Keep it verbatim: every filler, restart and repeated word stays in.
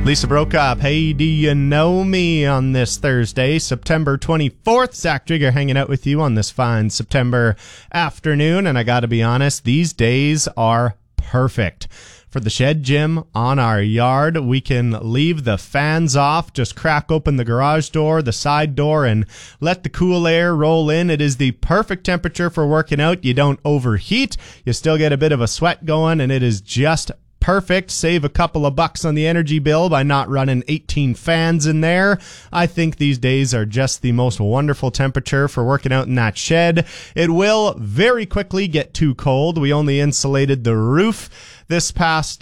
Lisa broke up. Hey, do you know me on this Thursday, September twenty-fourth? Zach Drigger hanging out with you on this fine September afternoon. And I got to be honest, these days are perfect. For the shed gym on our yard, we can leave the fans off, just crack open the garage door, the side door, and let the cool air roll in. It is the perfect temperature for working out. You don't overheat. You still get a bit of a sweat going, and it is just perfect. Save a couple of bucks on the energy bill by not running eighteen fans in there. I think these days are just the most wonderful temperature for working out in that shed. It will very quickly get too cold. We only insulated the roof this past